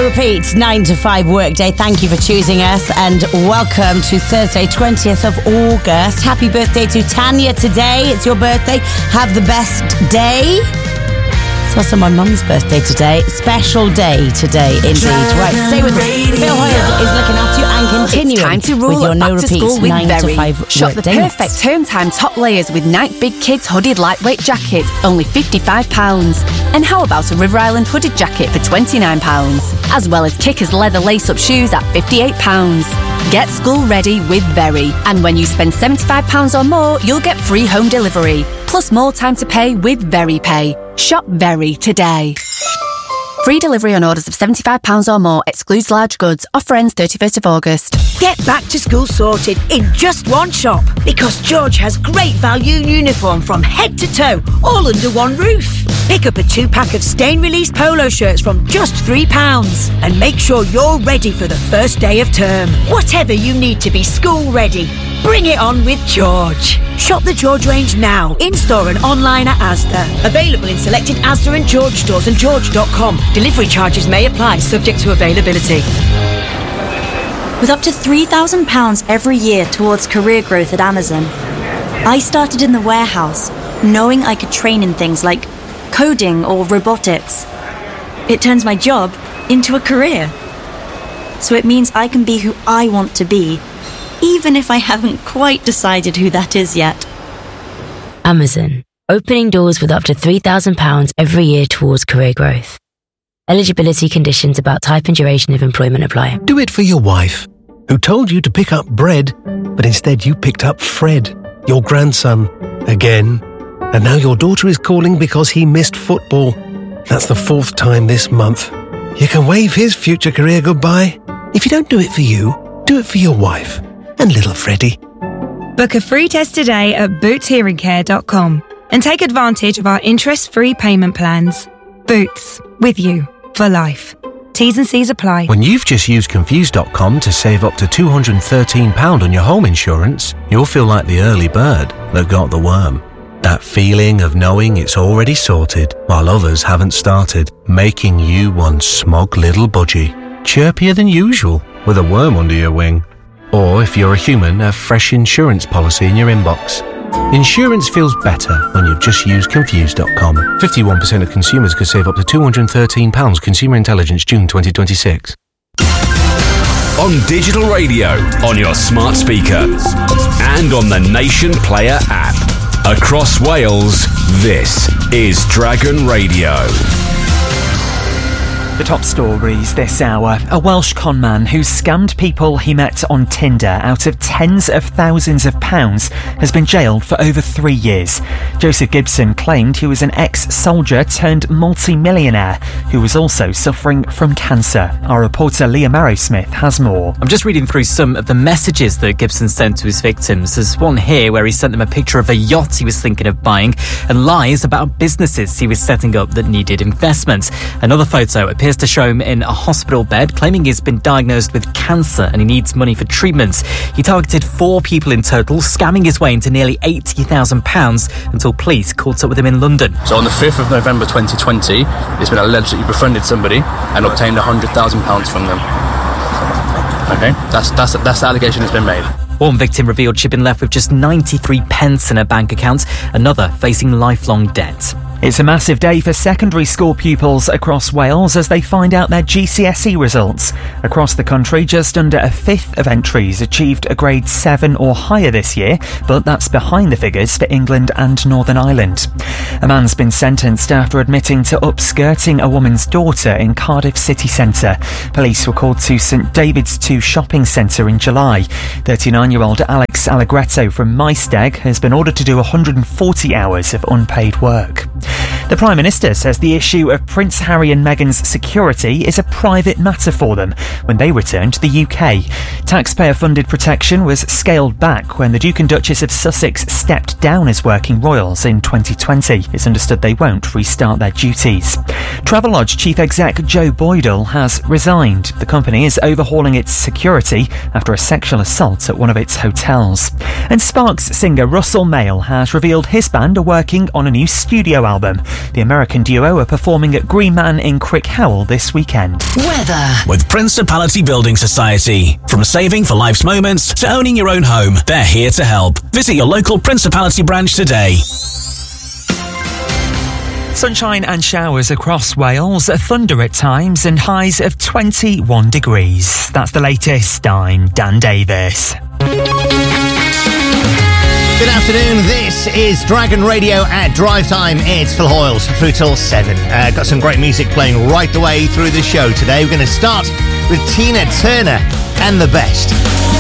repeat, 9 to 5 workday. Thank you for choosing us and welcome to Thursday, 20th of August. Happy birthday to Tanya today. It's your birthday. Have the best day. It's also my mum's birthday today. Special day today, indeed. Right, stay with me. Phil Hoyle is looking after you and continuing it's time to roll with your no back to repeats school with 9 Very. to 5 Shop the workday. perfect term time top layers with Nike Big Kids hooded lightweight jacket, only £55. And how about a River Island hooded jacket for £29? As well as Kickers leather lace-up shoes at £58. Get school ready with Very. And when you spend £75 or more, you'll get free home delivery. Plus more time to pay with Very Pay. Shop Very today. Free delivery on orders of £75 or more. Excludes large goods. Offer ends 31st of August. Get back to school sorted in just one shop, because George has great value uniform from head to toe, all under one roof. Pick up a 2-pack of stain-release polo shirts from just £3 and make sure you're ready for the first day of term. Whatever you need to be school ready, bring it on with George. Shop the George range now, in-store and online at Asda. Available in selected Asda and George stores and george.com. Delivery charges may apply, subject to availability. With up to £3,000 every year towards career growth at Amazon, I started in the warehouse, knowing I could train in things like coding or robotics. It turns my job into a career. So it means I can be who I want to be, even if I haven't quite decided who that is yet. Amazon, opening doors with up to £3,000 every year towards career growth. Eligibility conditions about type and duration of employment apply. Do it for your wife, who told you to pick up bread, but instead you picked up Fred, your grandson, again. And now your daughter is calling because he missed football. That's the 4th time this month. You can wave his future career goodbye. If you don't do it for you, do it for your wife and little Freddie. Book a free test today at bootshearingcare.com and take advantage of our interest-free payment plans. Boots, with you for life. T's and C's apply. When you've just used Confused.com to save up to £213 on your home insurance, you'll feel like the early bird that got the worm. That feeling of knowing it's already sorted while others haven't started, making you one smug little budgie, chirpier than usual with a worm under your wing. Or if you're a human, a fresh insurance policy in your inbox. Insurance feels better when you've just used Confused.com. 51% of consumers could save up to £213. Consumer Intelligence, June 2026. On digital radio, on your smart speaker, and on the Nation Player app. Across Wales, this is Dragon Radio. The top stories this hour. A Welsh conman who scammed people he met on Tinder out of tens of thousands of pounds has been jailed for over 3 years. Joseph Gibson claimed he was an ex-soldier turned multi-millionaire who was also suffering from cancer. Our reporter Leah Marrow-Smith has more. I'm just reading through some of the messages that Gibson sent to his victims. There's one here where he sent them a picture of a yacht he was thinking of buying and lies about businesses he was setting up that needed investment. Another photo appears to show him in a hospital bed, claiming he's been diagnosed with cancer and he needs money for treatment. He targeted 4 people in total, scamming his way into nearly £80,000 until police caught up with him in London. So on the 5th of November 2020, it's been alleged that you befriended somebody and obtained £100,000 from them. Okay, that's the allegation that's been made. One victim revealed she'd been left with just 93 pence in her bank account, another facing lifelong debt. It's a massive day for secondary school pupils across Wales as they find out their GCSE results. Across the country, just under a fifth of entries achieved a grade 7 or higher this year, but that's behind the figures for England and Northern Ireland. A man's been sentenced after admitting to upskirting a woman's daughter in Cardiff city centre. Police were called to St David's 2 shopping centre in July. 39-year-old Alex Allegretto from Maesteg has been ordered to do 140 hours of unpaid work. The Prime Minister says the issue of Prince Harry and Meghan's security is a private matter for them when they return to the UK. Taxpayer-funded protection was scaled back when the Duke and Duchess of Sussex stepped down as working royals in 2020. It's understood they won't restart their duties. Travelodge Chief Exec Joe Boydell has resigned. The company is overhauling its security after a sexual assault at one of its hotels. And Sparks singer Russell Mail has revealed his band are working on a new studio album album. The American duo are performing at Green Man in Crickhowell this weekend. Weather with Principality Building Society. From saving for life's moments to owning your own home, they're here to help. Visit your local Principality branch today. Sunshine and showers across Wales, thunder at times and highs of 21 degrees. That's the latest. I'm Dan Davis. Good afternoon, this is Dragon Radio at Drive Time. It's Phil Hoyles through till 7. Got some great music playing right the way through the show today. We're going to start with Tina Turner and The Best.